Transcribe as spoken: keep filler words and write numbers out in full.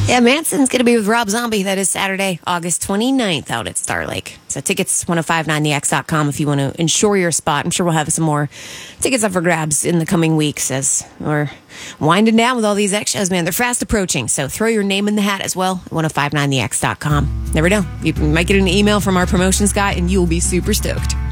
Yeah, Manson's going to be with Rob Zombie. That is Saturday, August twenty-ninth out at Star Lake. So tickets, ten fifty-nine the x dot com if you want to ensure your spot. I'm sure we'll have some more tickets up for grabs in the coming weeks as we're winding down with all these X shows, man. They're fast approaching, so throw your name in the hat as well at ten fifty-nine the x dot com. Never know. You might get an email from our promotions guy, and you'll be super stoked.